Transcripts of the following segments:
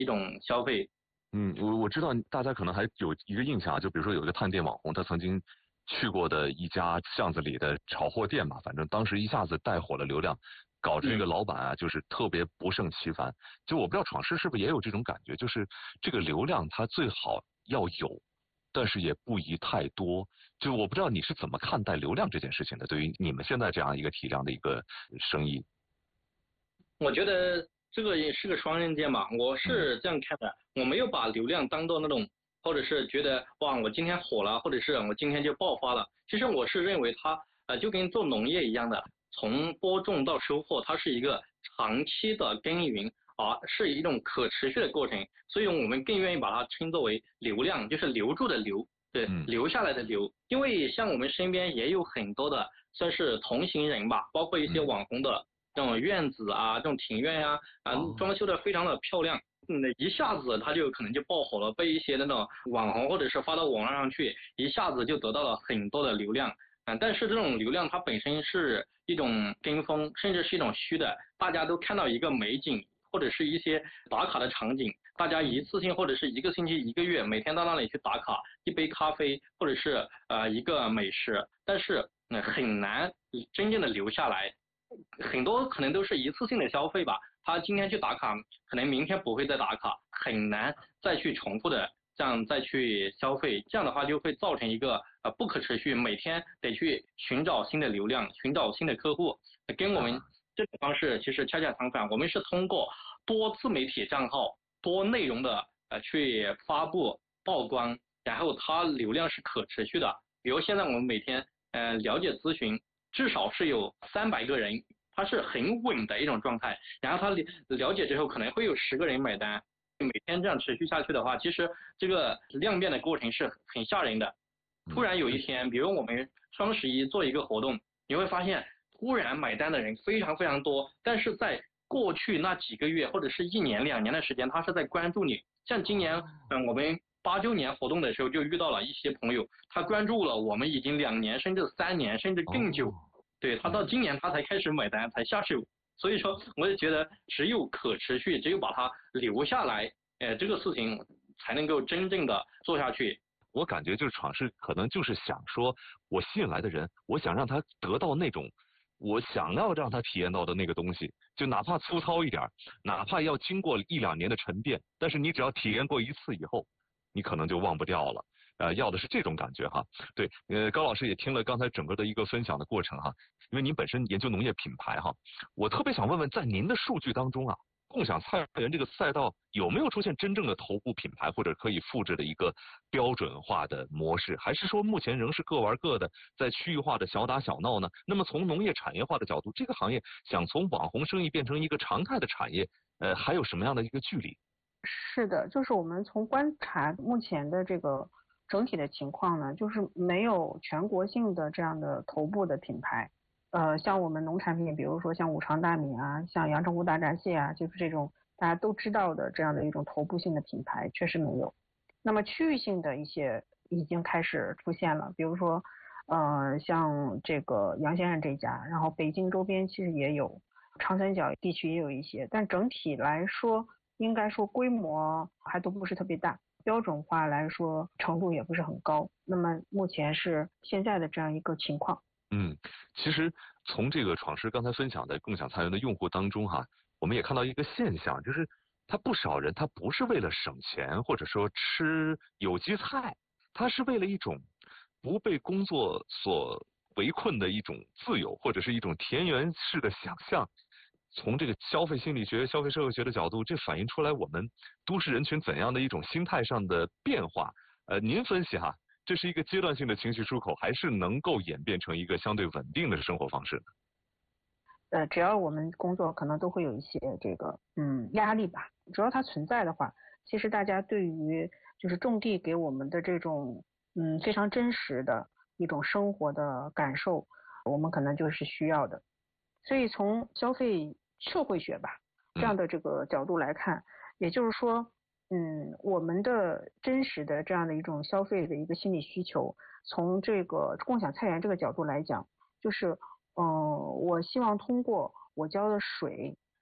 一种消费。 我知道大家可能还有一个印象，就比如说有一个探店网红，他曾经去过的一家巷子里的炒货店吧，反正当时一下子带火了流量，搞这个老板啊，就是特别不胜其烦。就我不知道闯世是不是也有这种感觉，就是这个流量它最好要有，但是也不宜太多。就我不知道你是怎么看待流量这件事情的，对于你们现在这样一个体量的一个生意。 我觉得这个也是个双刃剑吧，我是这样看的，我没有把流量当做那种，或者是觉得哇我今天火了，或者是我今天就爆发了。其实我是认为它就跟做农业一样的，从播种到收获，它是一个长期的耕耘是一种可持续的过程，所以我们更愿意把它称作为流量，就是留住的留，对，留下来的留。因为像我们身边也有很多的算是同行人吧，包括一些网红的这种院子啊，这种庭院呀装修的非常的漂亮。一下子它就可能就爆火了，被一些那种网红或者是发到网上去，一下子就得到了很多的流量。但是这种流量它本身是一种跟风，甚至是一种虚的。大家都看到一个美景，或者是一些打卡的场景，大家一次性或者是一个星期、一个月，每天到那里去打卡一杯咖啡，或者是一个美食，但是很难真正的留下来。很多可能都是一次性的消费吧，他今天去打卡，可能明天不会再打卡，很难再去重复的这样再去消费，这样的话就会造成一个不可持续，每天得去寻找新的流量，寻找新的客户，跟我们这种方式其实恰恰相反，我们是通过多自媒体账号、多内容的去发布曝光，然后它流量是可持续的。比如现在我们每天了解咨询，至少是有300个人，它是很稳的一种状态。然后他了解之后，可能会有10个人买单。每天这样持续下去的话，其实这个量变的过程是很吓人的。突然有一天，比如我们双11做一个活动，你会发现突然买单的人非常非常多，但是在过去那几个月或者是1年2年的时间，他是在关注你。像今年我们8、9年活动的时候，就遇到了一些朋友，他关注了我们已经2年甚至3年甚至更久，对，他到今年他才开始买单才下手。所以说我也觉得只有可持续，只有把它留下来这个事情才能够真正的做下去。 我感觉就是闯世可能就是想说，我吸引来的人，我想让他得到那种我想要让他体验到的那个东西，就哪怕粗糙一点，哪怕要经过1、2年的沉淀，但是你只要体验过一次以后，你可能就忘不掉了。要的是这种感觉哈。对，高老师也听了刚才整个的一个分享的过程哈，因为您本身研究农业品牌哈，我特别想问问，在您的数据当中啊，共享菜园这个赛道有没有出现真正的头部品牌或者可以复制的一个标准化的模式，还是说目前仍是各玩各的，在区域化的小打小闹呢？那么从农业产业化的角度，这个行业想从网红生意变成一个常态的产业，还有什么样的一个距离？ 是的，就是我们从观察目前的这个整体的情况呢，就是没有全国性的这样的头部的品牌。像我们农产品，比如说像五常大米啊，像阳澄湖大闸蟹啊，就是这种大家都知道的这样的一种头部性的品牌，确实没有。那么区域性的一些已经开始出现了，比如说像这个洋县岸这家，然后北京周边其实也有，长三角地区也有一些，但整体来说应该说规模还都不是特别大，标准化来说程度也不是很高。那么目前是现在的这样一个情况。 其实从这个闯世刚才分享的共享菜园的用户当中哈，我们也看到一个现象，就是他不少人他不是为了省钱或者说吃有机菜，他是为了一种不被工作所围困的一种自由，或者是一种田园式的想象。从这个消费心理学、消费社会学的角度，这反映出来我们都市人群怎样的一种心态上的变化。您分析哈，这是一个阶段性的情绪出口，还是能够演变成一个相对稳定的生活方式呢？ 只要我们工作可能都会有一些这个压力吧，只要它存在的话，其实大家对于就是种地给我们的这种非常真实的一种生活的感受，我们可能就是需要的。所以从消费社会学吧这样的这个角度来看，也就是说我们的真实的这样的一种消费的一个心理需求，从这个共享菜园这个角度来讲，就是我希望通过我浇的水，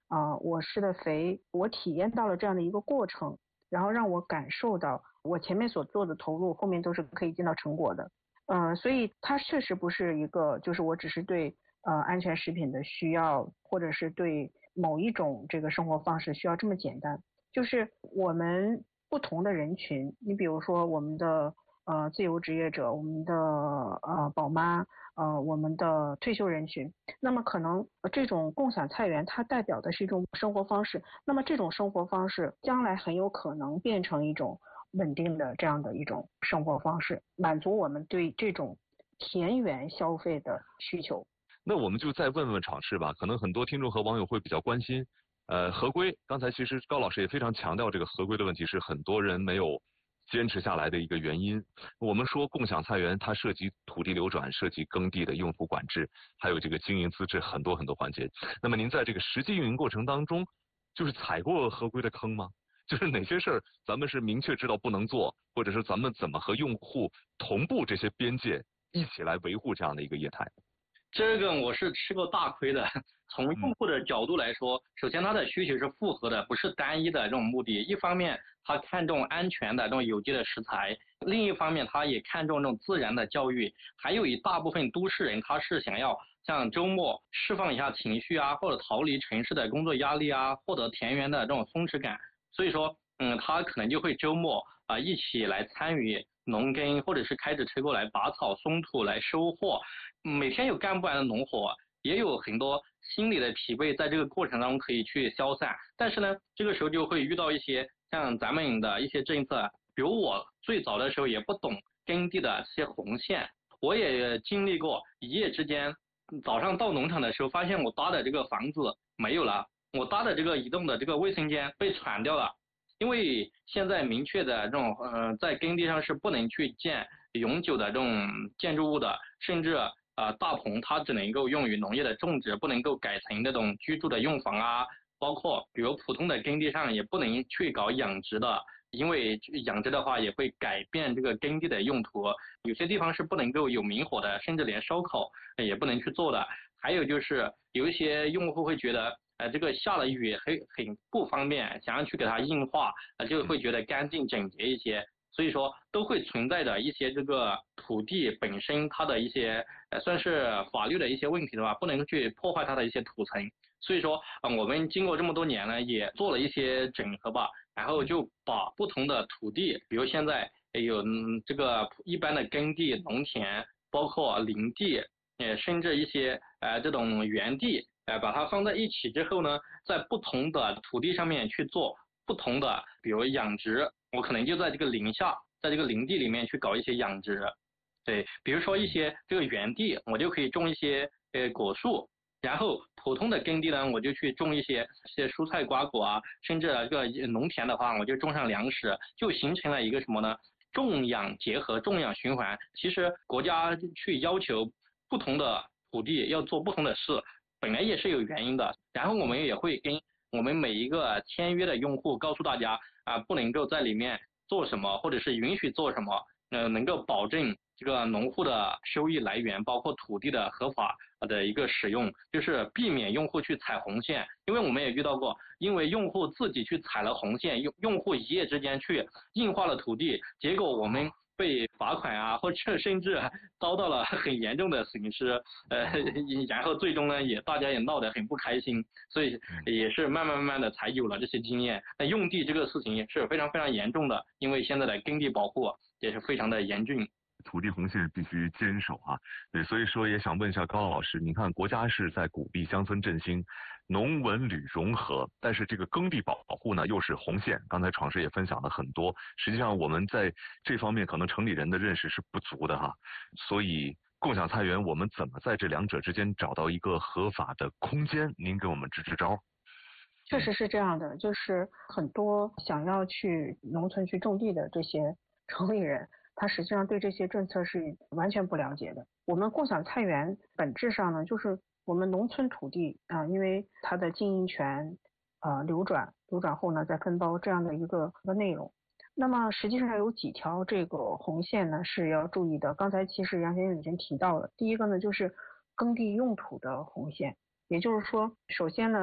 我施的肥，我体验到了这样的一个过程，然后让我感受到我前面所做的投入，后面都是可以见到成果的。所以它确实不是一个，就是我只是对安全食品的需要，或者是对某一种这个生活方式需要这么简单。就是我们不同的人群，你比如说我们的自由职业者，我们的宝妈，我们的退休人群，那么可能这种共享菜园它代表的是一种生活方式，那么这种生活方式将来很有可能变成一种稳定的这样的一种生活方式，满足我们对这种田园消费的需求。 那我们就再问问尝试吧，可能很多听众和网友会比较关心，合规。刚才其实高老师也非常强调这个合规的问题是很多人没有坚持下来的一个原因。我们说共享菜园它涉及土地流转，涉及耕地的用途管制，还有这个经营资质很多环节。那么您在这个实际运营过程当中，就是踩过合规的坑吗？就是哪些事儿咱们是明确知道不能做，或者是咱们怎么和用户同步这些边界，一起来维护这样的一个业态？ 这个我是吃过大亏的。从用户的角度来说，首先他的需求是复合的，不是单一的这种目的。一方面他看重安全的这种有机的食材，另一方面他也看重这种自然的教育。还有一大部分都市人他是想要像周末释放一下情绪啊，或者逃离城市的工作压力啊，获得田园的这种松弛感。所以说他可能就会周末一起来参与农耕，或者是开着车过来拔草松土来收获。每天有干不完的农活，也有很多心理的疲惫，在这个过程当中可以去消散。但是呢，这个时候就会遇到一些像咱们的一些政策，比如我最早的时候也不懂耕地的这些红线，我也经历过一夜之间，早上到农场的时候发现我搭的这个房子没有了，我搭的这个移动的这个卫生间被铲掉了。因为现在明确的这种在耕地上是不能去建永久的这种建筑物的，甚至大棚它只能够用于农业的种植，不能够改成那种居住的用房啊，包括比如普通的耕地上也不能去搞养殖的，因为养殖的话也会改变这个耕地的用途，有些地方是不能够有明火的，甚至连烧烤也不能去做的。还有就是有一些用户会觉得这个下了雨很不方便，想要去给它硬化，就会觉得干净整洁一些。所以说都会存在着一些这个土地本身它的一些算是法律的一些问题的话，不能去破坏它的一些土层。所以说我们经过这么多年呢，也做了一些整合吧，然后就把不同的土地，比如现在有这个一般的耕地、农田，包括林地，甚至一些这种园地，把它放在一起之后呢，在不同的土地上面去做不同的，比如养殖，我可能就在这个林下，在这个林地里面去搞一些养殖。对，比如说一些这个园地，我就可以种一些果树，然后普通的耕地呢，我就去种一些蔬菜瓜果啊，甚至这个农田的话，我就种上粮食，就形成了一个什么呢？种养结合，种养循环。其实国家去要求不同的土地要做不同的事，本来也是有原因的。然后我们也会跟我们每一个签约的用户告诉大家不能够在里面做什么，或者是允许做什么，能够保证这个农户的收益来源，包括土地的合法的一个使用，就是避免用户去踩红线。因为我们也遇到过，因为用户自己去踩了红线，用户一夜之间去硬化了土地，结果我们被罚款啊，或者甚至遭到了很严重的损失，然后最终呢大家也闹得很不开心，所以也是慢慢的才有了这些经验。那用地这个事情也是非常严重的，因为现在的耕地保护也是非常的严峻。 土地红线必须坚守啊，对，所以说也想问一下高老师，你看国家是在鼓励乡村振兴、农文旅融合，但是这个耕地保护呢又是红线。刚才闯师也分享了很多，实际上我们在这方面可能城里人的认识是不足的哈，所以共享菜园我们怎么在这两者之间找到一个合法的空间？您给我们支招。 确实是这样的，就是很多想要去农村去种地的这些城里人，他实际上对这些政策是完全不了解的。我们共享菜园本质上呢，就是我们农村土地因为它的经营权流转后呢再分包这样的一个内容。那么实际上有几条这个红线呢是要注意的。刚才其实杨先生已经提到了，第一个呢就是耕地用途的红线，也就是说，首先呢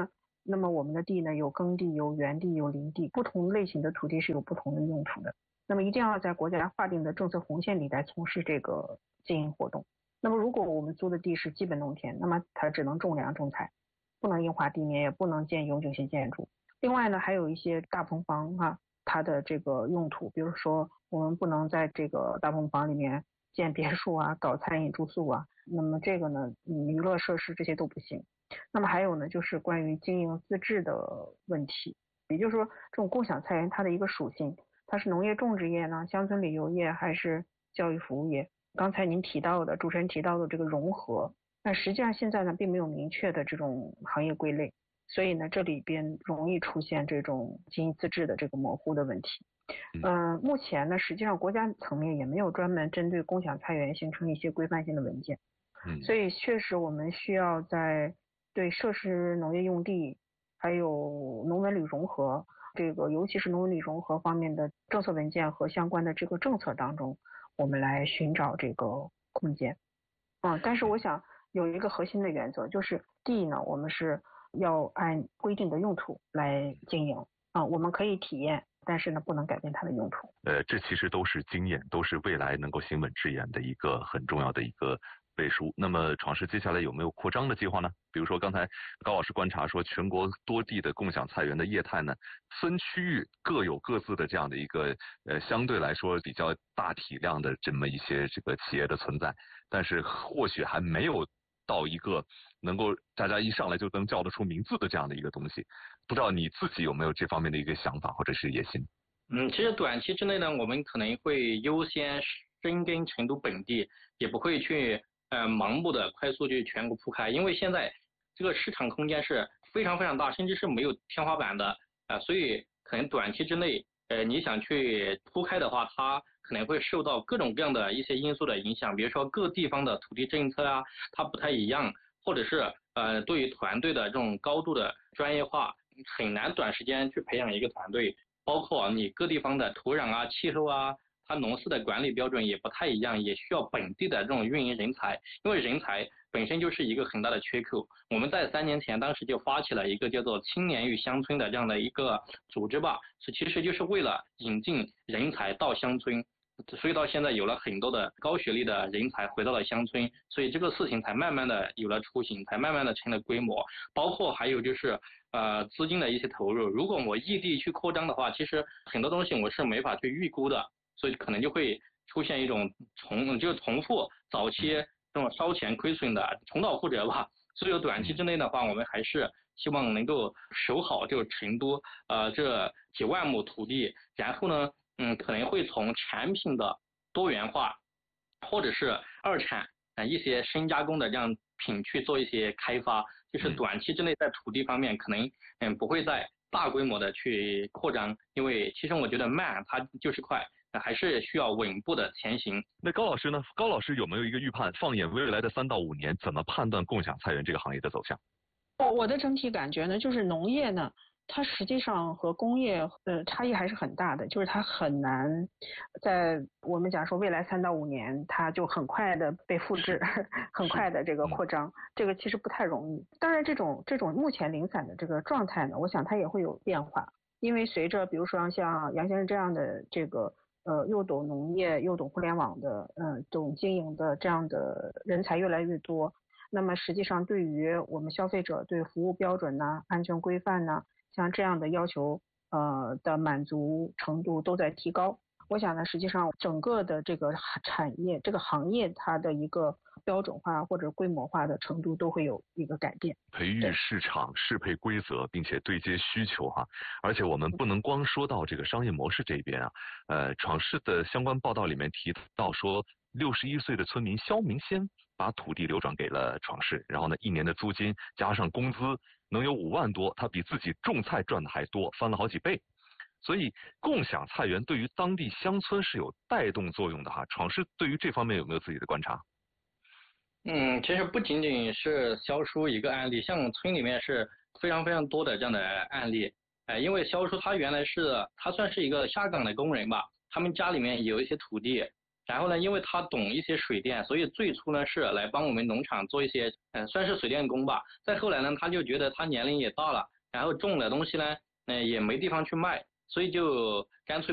那么我们的地呢，有耕地、有园地、有林地，不同类型的土地是有不同的用途的。那么一定要在国家划定的政策红线里来从事这个经营活动。那么如果我们租的地是基本农田，那么它只能种粮种菜，不能硬化地面，也不能建永久性建筑。另外呢，还有一些大棚房它的这个用途，比如说我们不能在这个大棚房里面建别墅啊，搞餐饮住宿啊。那么这个呢，娱乐设施这些都不行。那么还有呢，就是关于经营资质的问题，也就是说，这种共享菜园它的一个属性，它是农业种植业呢，乡村旅游业还是教育服务业？刚才您提到的，主持人提到的这个融合，那实际上现在呢，并没有明确的这种行业归类，所以呢，这里边容易出现这种经营资质的这个模糊的问题。目前呢，实际上国家层面也没有专门针对共享菜园形成一些规范性的文件。所以确实我们需要在对设施农业用地还有农文旅融合这个，尤其是农文旅融合方面的政策文件和相关的这个政策当中，我们来寻找这个空间。但是我想有一个核心的原则，就是地呢，我们是要按规定的用途来经营我们可以体验，但是呢，不能改变它的用途。 这其实都是经验，都是未来能够行稳致远的一个很重要的一个背书。那么创世接下来有没有扩张的计划呢？比如说刚才高老师观察说，全国多地的共享菜园的业态呢，分区域各有各自的这样的一个相对来说比较大体量的这么一些这个企业的存在，但是或许还没有到一个能够大家一上来就能叫得出名字的这样的一个东西。不知道你自己有没有这方面的一个想法或者是野心？ 其实短期之内呢，我们可能会优先深耕成都本地，也不会去盲目的快速去全国铺开，因为现在这个市场空间是非常非常大，甚至是没有天花板的所以可能短期之内你想去铺开的话，它可能会受到各种各样的一些因素的影响，比如说各地方的土地政策它不太一样，或者是对于团队的这种高度的专业化，很难短时间去培养一个团队。包括你各地方的土壤气候它农事的管理标准也不太一样，也需要本地的这种运营人才，因为人才本身就是一个很大的缺口。我们在3年前当时就发起了一个叫做青年与乡村的这样的一个组织吧，其实就是为了引进人才到乡村，所以到现在有了很多的高学历的人才回到了乡村，所以这个事情才慢慢的有了雏形，才慢慢的成了规模。包括还有就是资金的一些投入，如果我异地去扩张的话，其实很多东西我是没法去预估的，所以可能就会出现一种重复早期这种烧钱亏损的重蹈覆辙吧。所以短期之内的话，我们还是希望能够守好这个成都这几万亩土地，然后呢可能会从产品的多元化或者是二产一些深加工的这样品去做一些开发，就是短期之内在土地方面可能不会再大规模的去扩张，因为其实我觉得慢它就是快，还是需要稳步的前行。 那高老师呢？高老师有没有一个预判？放眼未来的3到5年，怎么判断共享菜园这个行业的走向？ 我的整体感觉呢，就是农业呢，它实际上和工业差异还是很大的，就是它很难在我们讲说未来3到5年，它就很快的被复制，很快的这个扩张，这个其实不太容易。当然，这种目前零散的这个状态呢，我想它也会有变化，因为随着比如说像杨先生这样的这个又懂农业又懂互联网的懂经营的这样的人才越来越多。那么实际上对于我们消费者对服务标准安全规范像这样的要求的满足程度都在提高。我想呢，实际上整个的这个产业这个行业它的一个标准化或者规模化的程度都会有一个改变。 培育市场适配规则，并且对接需求而且我们不能光说到这个商业模式这边创世的相关报道里面提到说，61岁的村民肖明先把土地流转给了创世，然后呢，1年的租金加上工资能有5万多，他比自己种菜赚的还多，翻了好几倍。所以共享菜园对于当地乡村是有带动作用的创世对于这方面有没有自己的观察？ 其实不仅仅是肖叔一个案例，像村里面是非常非常多的这样的案例。因为肖叔他原来他算是一个下岗的工人吧，他们家里面有一些土地，然后呢，因为他懂一些水电，所以最初呢是来帮我们农场做一些算是水电工吧。再后来呢，他就觉得他年龄也大了， 然后种的东西呢，也没地方去卖，所以就干脆